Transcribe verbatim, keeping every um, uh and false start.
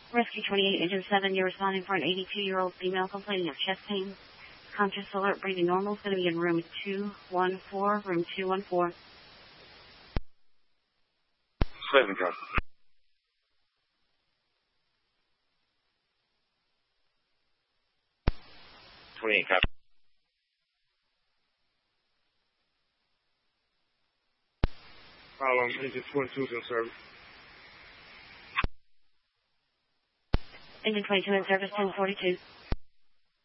Rescue twenty-eight, Engine seven, you're responding for an eighty-two-year-old female complaining of chest pain. Conscious alert, breathing normal. Is going to be in room two one four, room two one four. Seven, copy. twenty-eight, copy. Follow, engine twenty-two is in service. Engine twenty-two in service, ten forty-two.